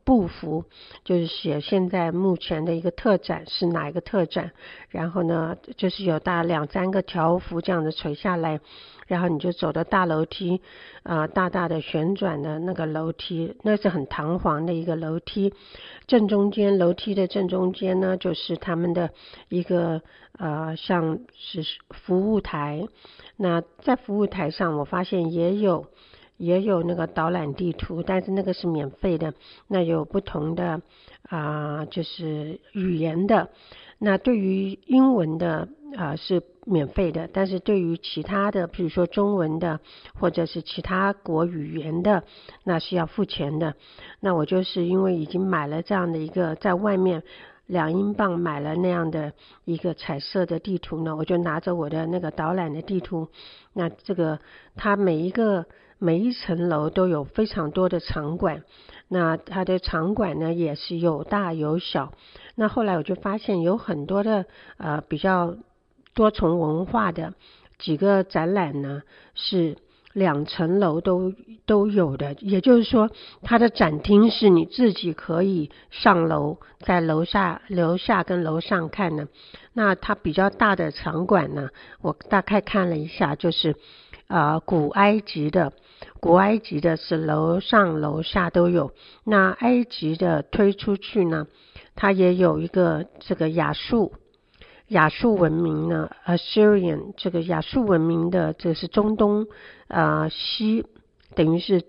布幅，就是写现在目前的一个特展是哪一个特展，然后呢就是有大2、3个条幅这样子垂下来，然后你就走的大楼梯，大大的旋转的那个楼梯，那是很堂皇的一个楼梯。楼梯的正中间呢，就是他们的一个像是服务台。那在服务台上，我发现也有那个导览地图，但是那个是免费的。那有不同的就是语言的。那对于英文的是免费的，但是对于其他的，比如说中文的或者是其他国语言的，那是要付钱的。那我就是因为已经买了这样的一个在外面2英镑买了那样的一个彩色的地图呢，我就拿着我的那个导览的地图。那这个它每一层楼都有非常多的场馆，那它的场馆呢也是有大有小。那后来我就发现有很多的比较多重文化的几个展览呢是2层楼都有的，也就是说它的展厅是你自己可以上楼，在楼下跟楼上看的。那它比较大的场馆呢，我大概看了一下，就是古埃及的是楼上楼下都有。那埃及的推出去呢，它也有一个这个亚述文明呢 Assyrian， 这个亚述文明的这是中东等于是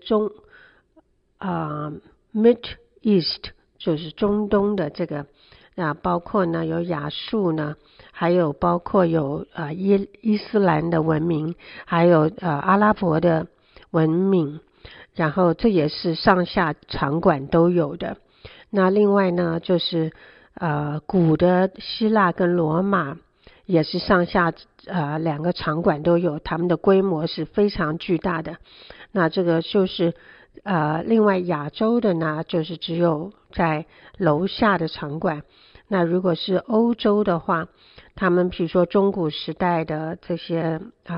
Mid East， 就是中东的这个包括呢有亚述呢，还有包括有伊斯兰的文明，还有阿拉伯的文明，然后这也是上下场馆都有的。那另外呢就是古的希腊跟罗马也是上下2个场馆都有，他们的规模是非常巨大的。那这个就是另外亚洲的呢，就是只有在楼下的场馆。那如果是欧洲的话，他们比如说中古时代的这些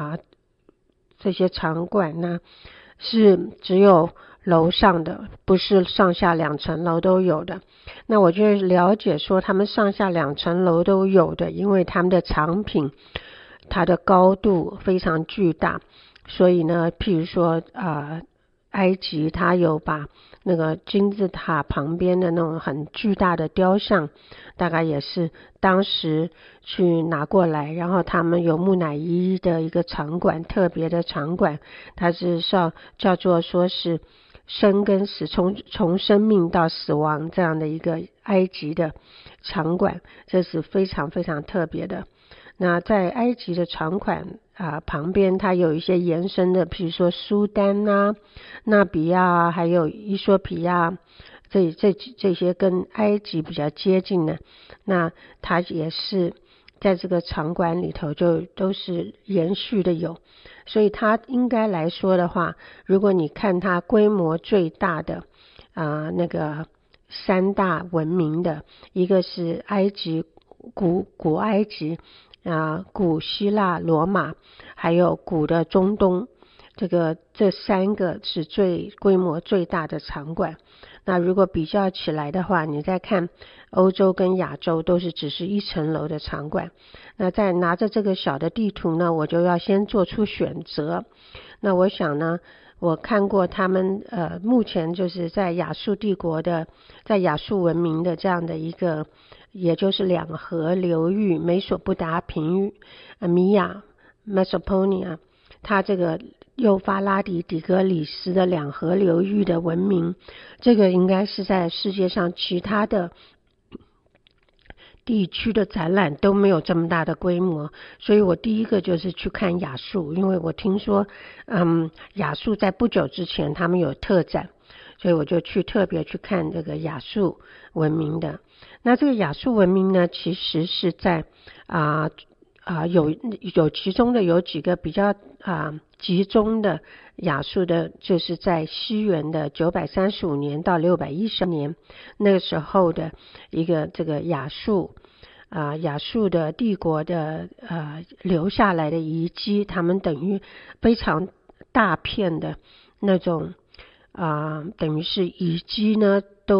场馆呢，是只有楼上的，不是上下2层楼都有的。那我就了解说他们上下2层楼都有的，因为他们的藏品它的高度非常巨大，所以呢譬如说埃及它有把那个金字塔旁边的那种很巨大的雕像，大概也是当时去拿过来，然后他们有木乃伊的一个场馆，特别的场馆，它是叫做说是生跟死，从生命到死亡这样的一个埃及的场馆，这是非常非常特别的。那在埃及的场馆旁边，它有一些延伸的，比如说苏丹纳比亚还有伊索比亚，这些跟埃及比较接近的，那它也是在这个场馆里头就都是延续的有。所以它应该来说的话，如果你看它规模最大的那个3大文明的，一个是埃及古埃及古希腊罗马，还有古的中东，这3个是规模最大的场馆。那如果比较起来的话，你再看欧洲跟亚洲都是只是1层楼的场馆。那再拿着这个小的地图呢，我就要先做出选择。那我想呢，我看过他们目前就是在亚述帝国的，在亚述文明的这样的一个，也就是2河流域，美索不达平米亚 Mesopotamia， 它这个幼发拉底底格里斯的2河流域的文明，这个应该是在世界上其他的地区的展览都没有这么大的规模。所以我第一个就是去看亚述，因为我听说亚述在不久之前他们有特展，所以我就特别去看这个亚述文明的。那这个亚述文明呢，其实是在有其中的有几个比较集中的亚述的，就是在西元的935年到610年那个时候的一个这个亚述的帝国的留下来的遗迹，他们等于非常大片的那种等于是遗迹呢，